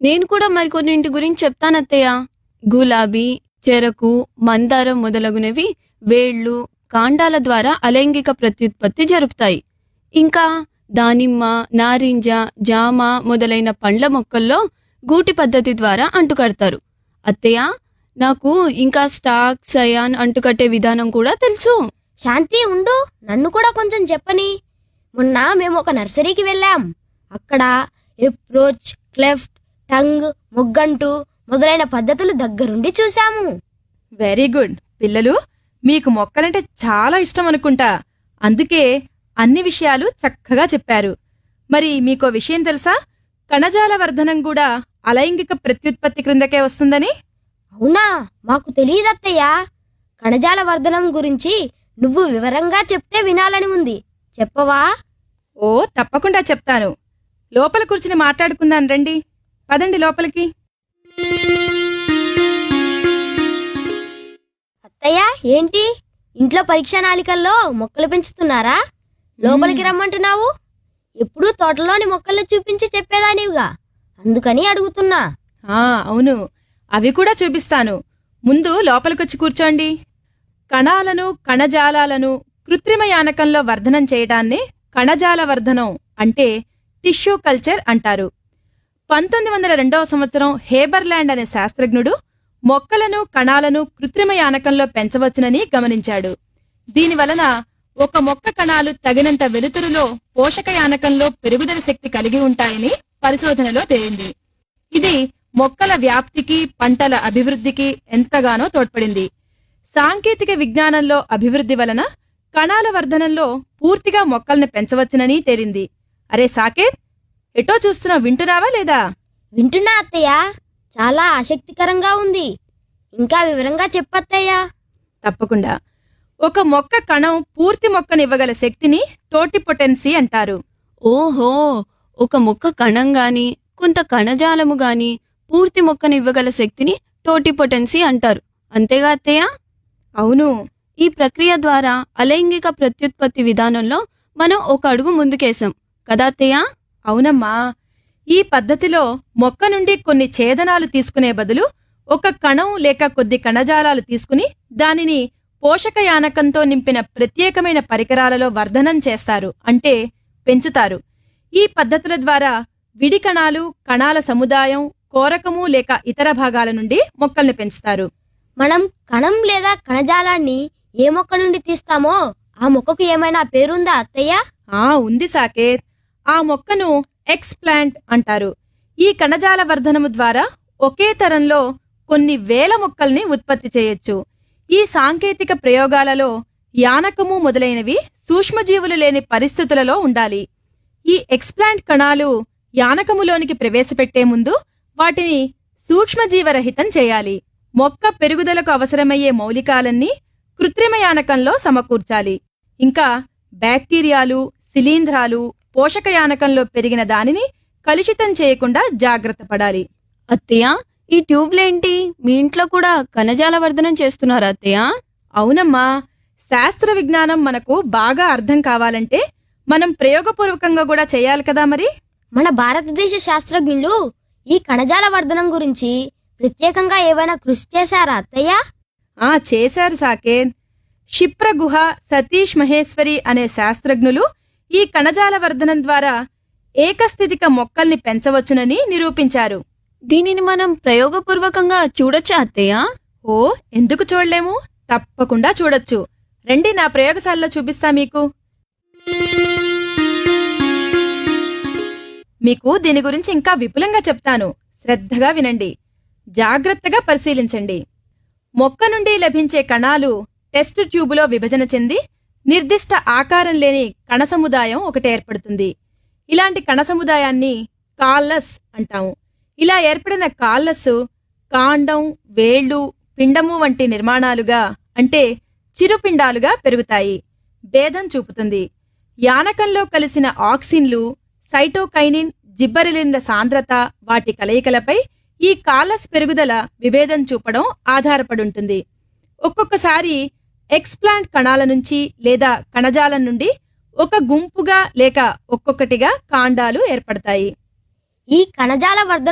నేను కూడా మరికొన్నింటి గురించి చెప్తానత్తయ్య. గులాబీ, చెరకు, మందారం మొదలగునవి వేళ్ళు, కాండాల ద్వారా అలైంగిక ప్రత్యుత్పత్తి జరుపుతాయి. ఇంకా దానిమ్మ, నారింజ, జామ మొదలైన పండ్ల మొక్కల్లో గూటి పద్ధతి ద్వారా అంటుకడతారు. అత్తయ్య, నాకు ఇంకా స్టాక్, సయాన్ అంటుకట్టే విధానం కూడా తెలుసు. శాంతి ఉండు, నన్ను కూడా కొంచెం చెప్పని. మొన్న మేము ఒక నర్సరీకి వెళ్ళాం. అక్కడ అప్రోచ్, క్లెఫ్ట్, టంగ్, ముగ్గంటు మొదలైన పద్ధతులు దగ్గరుండి చూశాము. Very good. పిల్లలు, మీకు మొక్కలంటే చాలా ఇష్టం అనుకుంటా. అందుకే అన్ని విషయాలు చక్కగా చెప్పారు. మరి మీకో విషయం తెలుసా? కణజాల వర్ధనం కూడా అలైంగిక ప్రత్యుత్పత్తి క్రిందకే వస్తుందని. అవునా? మాకు తెలియదత్తయ్యా. కణజాల వర్ధనం గురించి నువ్వు వివరంగా చెప్తే వినాలని ఉంది. చెప్పవా? ఓ, తప్పకుండా చెప్తాను. లోపల కూర్చుని మాట్లాడుకుందాం రండి. పదండి లోపలికి. అత్తయ్య, ఏంటి ఇంట్లో పరీక్షా నాళికల్లో మొక్కలు పెంచుతున్నారా? లోపలికి రమ్మంటున్నావు. ఎప్పుడూ తోటలోని మొక్కలను చూపించి చెప్పేదానివిగా, అందుకని అడుగుతున్నా. అవును, అవి కూడా చూపిస్తాను. ముందు లోపలికొచ్చి కూర్చోండి. కణాలను, కణజాలాలను కృత్రిమ యానకంలో వర్ధనం చేయడాన్ని కణజాల వర్ధనం అంటే టిష్యూ కల్చర్ అంటారు. 1902వ సంవత్సరం హేబర్లాండ్ అనే శాస్త్రజ్ఞుడు మొక్కలను, కణాలను కృత్రిమ యానకంలో పెంచవచ్చునని గమనించాడు. దీనివలన ఒక మొక్క కణాలు తగినంత వెలుతురులో పోషక యానకంలో పెరుగుదల శక్తి కలిగి ఉంటాయని పరిశోధనలో తేలింది. ఇది మొక్కల వ్యాప్తికి, పంటల అభివృద్ధికి ఎంతగానో తోడ్పడింది. సాంకేతిక విజ్ఞానంలో అభివృద్ధి వలన కణాల వర్ధనంలో పూర్తిగా మొక్కల్ని పెంచవచ్చునని తేలింది. అరే సాకేత్, ఎటో చూస్తున్నావు, వింటున్నావా లేదా? వింటున్నా అత్తయ్య, చాలా ఆసక్తికరంగా ఉంది. ఇంకా వివరంగా చెప్పత్తయ్యా. తప్పకుండా. ఒక మొక్క కణం పూర్తి మొక్కనివ్వగల శక్తిని టోటిపొటెన్సీ అంటారు. ఓహో, ఒక మొక్క కణం గాని, కొంత కణజాలము గాని పూర్తి మొక్కనివ్వగల శక్తిని టోటిపొటెన్సీ అంటారు. అంతేగా అత్తయ్య? అవును. ఈ ప్రక్రియ ద్వారా అలైంగిక ప్రత్యుత్పత్తి విధానంలో మనం ఒక అడుగు ముందుకేశాం కదా అత్తయ్య? అవునమ్మా. ఈ పద్ధతిలో మొక్క నుండి కొన్ని ఛేదనాలు తీసుకునే బదులు ఒక కణం లేక కొద్ది కణజాలాలు తీసుకుని దానిని పోషక యానకంతో నింపిన ప్రత్యేకమైన పరికరాలలో వర్ధనం చేస్తారు, అంటే పెంచుతారు. ఈ పద్ధతుల ద్వారా విడి కణాలు, కణాల సముదాయం, కోరకము లేక ఇతర భాగాల నుండి మొక్కల్ని పెంచుతారు. మనం కణం లేదా కణజాలాన్ని ఏ మొక్క నుండి తీస్తామో ఆ మొక్కకు ఏమైనా పేరుందా అత్తయ్య? ఉంది సాకేత్. ఆ మొక్కను ఎక్స్ప్లాంట్ అంటారు. ఈ కణజాల వర్ధనము ద్వారా ఒకే తరంలో కొన్ని వేల మొక్కల్ని ఉత్పత్తి చేయొచ్చు. ఈ సాంకేతిక ప్రయోగాలలో యానకము మొదలైనవి సూక్ష్మజీవులు లేని పరిస్థితులలో ఉండాలి. ఈ ఎక్స్ప్లాంట్ కణాలు యానకములోనికి ప్రవేశపెట్టే ముందు వాటిని సూక్ష్మజీవరహితం చేయాలి. మొక్క పెరుగుదలకు అవసరమయ్యే మౌలికాలన్నీ కృత్రిమ యానకంలో సమకూర్చాలి. ఇంకా బ్యాక్టీరియాలు, శిలీంధ్రాలు పోషక యానకంలో పెరిగిన దానిని కలుషితం చేయకుండా జాగ్రత్త పడాలి. అత్తయ్య, ఈ ట్యూబ్లేంటి? మీ ఇంట్లో కూడా కణజాల వర్ధనం చేస్తున్నారా అత్తయ్య? అవునమ్మా. శాస్త్ర విజ్ఞానం మనకు బాగా అర్థం కావాలంటే మనం ప్రయోగపూర్వకంగా కూడా చేయాలి కదా. మరి మన భారతదేశ శాస్త్రజ్ఞులు ఈ కణజాల వర్ధనం గురించి ప్రత్యేకంగా ఏవైనా కృషి చేశారా అత్తయ్య? చేశారు సాకేత్. క్షిప్ర గుహ, సతీష్ మహేశ్వరి అనే శాస్త్రజ్ఞులు ఈ కణజాల వర్ధనం ద్వారా ఏకస్థితిక మొక్కల్ని పెంచవచ్చునని నిరూపించారు. దీనిని మనం ప్రయోగపూర్వకంగా చూడొచ్చా అత్తయ్య? ఎందుకు చూడలేము? తప్పకుండా చూడొచ్చు. రండి, నా ప్రయోగశాలలో చూపిస్తా మీకు దీని గురించి ఇంకా విపులంగా చెప్తాను. శ్రద్ధగా వినండి, జాగ్రత్తగా పరిశీలించండి. మొక్క నుండి లభించే కణాలు టెస్ట్ ట్యూబులో విభజన చెంది నిర్దిష్ట ఆకారం లేని కణ సముదాయం ఒకటి ఏర్పడుతుంది. ఇలాంటి కణ సముదాయాన్ని కాల్లస్ అంటాము. ఇలా ఏర్పడిన కాల్లస్ కాండం, వేళ్లు, పిండము వంటి నిర్మాణాలుగా, అంటే చిరుపిండాలుగా పెరుగుతాయి. భేదం చూపుతుంది. యానకంలో కలిసిన ఆక్సిన్లు, సైటోకైనిన్, జిబ్బరెలిన్ల సాంద్రత, వాటి కలయికలపై ఈ కాలస్ పెరుగుదల విభేదం చూపడం ఆధారపడుంటుంది. ఒక్కొక్కసారి ఎక్స్ప్లాంట్ కణాల నుంచి లేదా కణజాలం నుండి ఒక గుంపుగా లేక ఒక్కొక్కటిగా కాండాలు ఏర్పడతాయి. ఈ కణజాల వర్ధన